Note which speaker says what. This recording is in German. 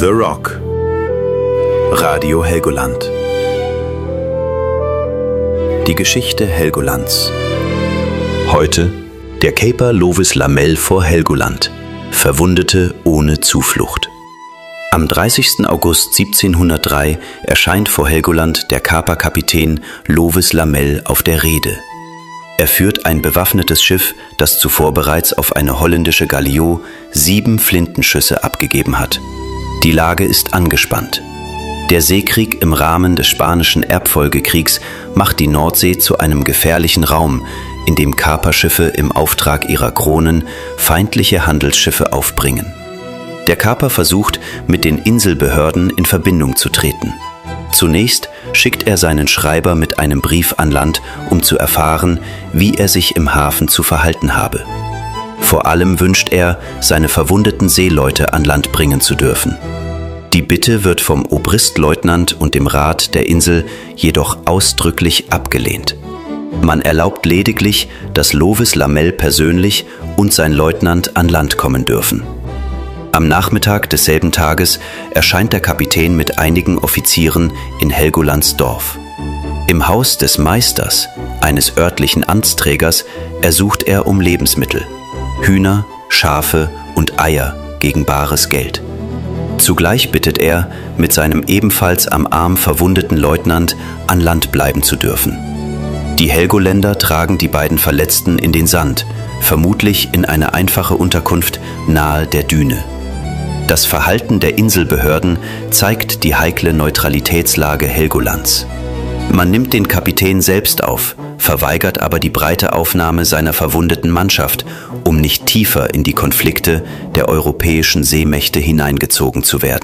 Speaker 1: The Rock. Radio Helgoland. Die Geschichte Helgolands. Heute der Caper Lovis Lamel vor Helgoland. Verwundete ohne Zuflucht. Am 30. August 1703 erscheint vor Helgoland der Kaperkapitän Lovis Lamel auf der Reede. Er führt ein bewaffnetes Schiff, das zuvor bereits auf eine holländische Galiot 7 Flintenschüsse abgegeben hat. Die Lage ist angespannt. Der Seekrieg im Rahmen des Spanischen Erbfolgekriegs macht die Nordsee zu einem gefährlichen Raum, in dem Kaperschiffe im Auftrag ihrer Kronen feindliche Handelsschiffe aufbringen. Der Kaper versucht, mit den Inselbehörden in Verbindung zu treten. Zunächst schickt er seinen Schreiber mit einem Brief an Land, um zu erfahren, wie er sich im Hafen zu verhalten habe. Vor allem wünscht er, seine verwundeten Seeleute an Land bringen zu dürfen. Die Bitte wird vom Obristleutnant und dem Rat der Insel jedoch ausdrücklich abgelehnt. Man erlaubt lediglich, dass Lovis Lamel persönlich und sein Leutnant an Land kommen dürfen. Am Nachmittag desselben Tages erscheint der Kapitän mit einigen Offizieren in Helgolands Dorf. Im Haus des Meisters, eines örtlichen Amtsträgers, ersucht er um Lebensmittel: Hühner, Schafe und Eier gegen bares Geld. Zugleich bittet er, mit seinem ebenfalls am Arm verwundeten Leutnant an Land bleiben zu dürfen. Die Helgoländer tragen die beiden Verletzten in den Sand, vermutlich in eine einfache Unterkunft nahe der Düne. Das Verhalten der Inselbehörden zeigt die heikle Neutralitätslage Helgolands. Man nimmt den Kapitän selbst auf, verweigert aber die breite Aufnahme seiner verwundeten Mannschaft, um nicht tiefer in die Konflikte der europäischen Seemächte hineingezogen zu werden.